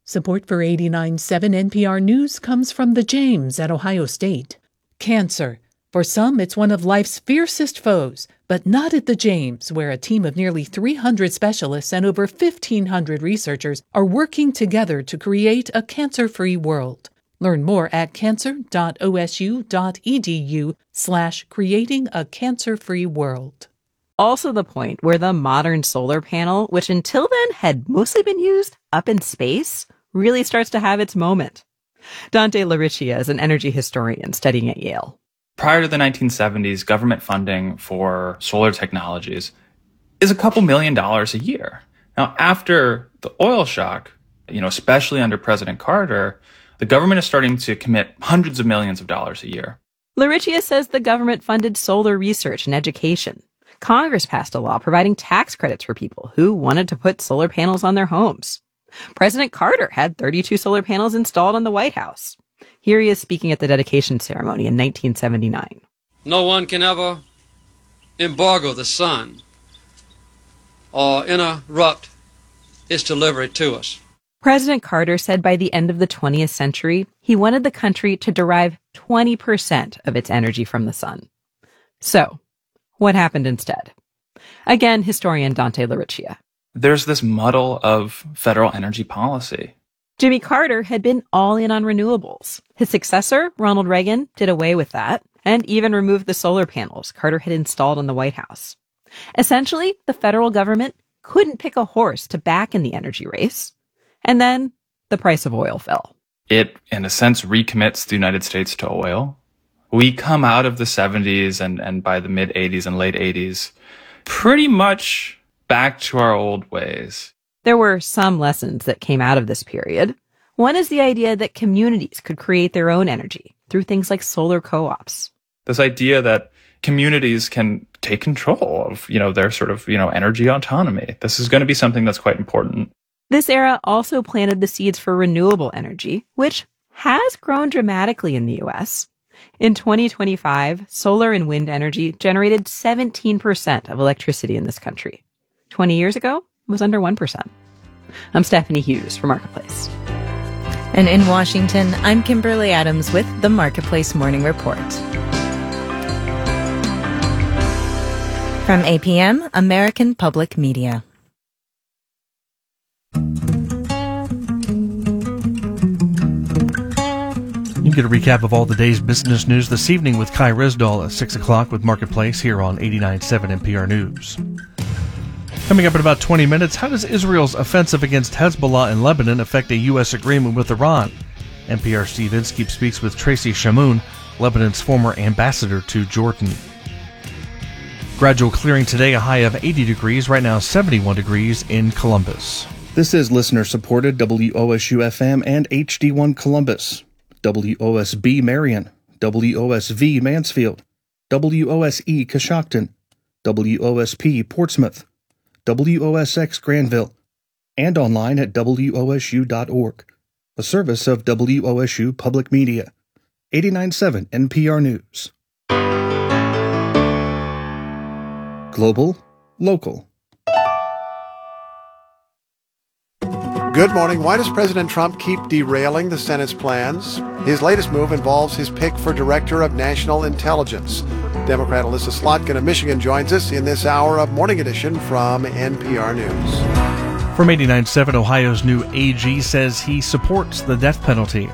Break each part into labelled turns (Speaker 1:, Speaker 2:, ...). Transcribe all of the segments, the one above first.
Speaker 1: Support for 89.7 NPR News comes from the James at Ohio State. Cancer. For some, it's one of life's fiercest foes, but not at the James, where a team of nearly 300 specialists and over 1,500 researchers are working together to create a cancer-free world. Learn more at cancer.osu.edu/creating a cancer-free world.
Speaker 2: Also the point where the modern solar panel, which until then had mostly been used up in space, really starts to have its moment. Dante LaRiccia is an energy historian studying at Yale.
Speaker 3: Prior to the 1970s, government funding for solar technologies is a couple $1 million a year. Now, after the oil shock, especially under President Carter, the government is starting to commit hundreds of millions of dollars a year.
Speaker 2: LaRiccia says the government funded solar research and education. Congress passed a law providing tax credits for people who wanted to put solar panels on their homes. President Carter had 32 solar panels installed on the White House. Here he is speaking at the dedication ceremony in 1979.
Speaker 4: No one can ever embargo the sun or interrupt its delivery to us.
Speaker 2: President Carter said by the end of the 20th century, he wanted the country to derive 20% of its energy from the sun. So, what happened instead? Again, historian Dante LaRiccia.
Speaker 3: There's this muddle of federal energy policy.
Speaker 2: Jimmy Carter had been all in on renewables. His successor, Ronald Reagan, did away with that and even removed the solar panels Carter had installed in the White House. Essentially, the federal government couldn't pick a horse to back in the energy race. And then the price of oil fell.
Speaker 3: It, in a sense, recommits the United States to oil. We come out of the 70s and by the mid-80s and late 80s pretty much back to our old ways.
Speaker 2: There were some lessons that came out of this period. One is the idea that communities could create their own energy through things like solar co-ops.
Speaker 3: This idea that communities can take control of, their sort of, energy autonomy. This is going to be something that's quite important.
Speaker 2: This era also planted the seeds for renewable energy, which has grown dramatically in the U.S. In 2025, solar and wind energy generated 17% of electricity in this country. 20 years ago, it was under 1%. I'm Stephanie Hughes for Marketplace.
Speaker 5: And in Washington, I'm Kimberly Adams with the Marketplace Morning Report. From APM, American Public Media.
Speaker 6: You can get a recap of all the day's business news this evening with Kai Risdall at 6 o'clock with Marketplace here on 89.7 NPR News. Coming up in about 20 minutes, how does Israel's offensive against Hezbollah in Lebanon affect a U.S. agreement with Iran? NPR Steve Inskeep speaks with Tracy Shamoun, Lebanon's former ambassador to Jordan. Gradual clearing today, a high of 80 degrees, right now 71 degrees in Columbus.
Speaker 7: This is listener-supported WOSU-FM and HD1 Columbus, WOSB Marion, WOSV Mansfield, WOSE Coshocton, WOSP Portsmouth, WOSX Granville, and online at WOSU.org, a service of WOSU Public Media. 89.7 NPR News. Global, local.
Speaker 8: Good morning. Why does President Trump keep derailing the Senate's plans? His latest move involves his pick for Director of National Intelligence. Democrat Alyssa Slotkin of Michigan joins us in this hour of Morning Edition from NPR News.
Speaker 6: From 89.7, Ohio's new AG says he supports the death penalty.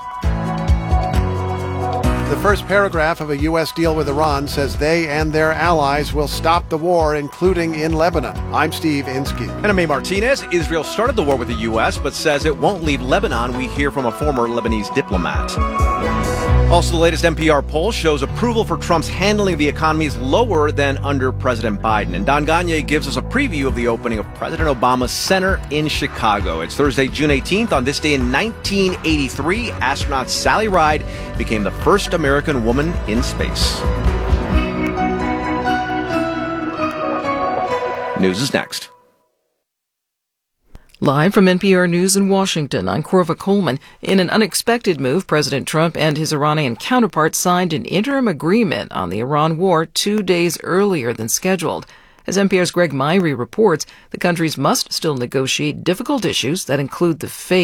Speaker 8: The first paragraph of a U.S. deal with Iran says they and their allies will stop the war, including in Lebanon. I'm Steve Inskeep.
Speaker 9: And I'm May Martinez. Israel started the war with the U.S., but says it won't leave Lebanon. We hear from a former Lebanese diplomat. Also, the latest NPR poll shows approval for Trump's handling of the economy is lower than under President Biden. And Don Gagne gives us a preview of the opening of President Obama's center in Chicago. It's Thursday, June 18th. On this day in 1983, astronaut Sally Ride became the first American woman in space. News is next.
Speaker 10: Live from NPR News in Washington, I'm Corva Coleman. In an unexpected move, President Trump and his Iranian counterpart signed an interim agreement on the Iran war 2 days earlier than scheduled. As NPR's Greg Myrie reports, the countries must still negotiate difficult issues that include the fate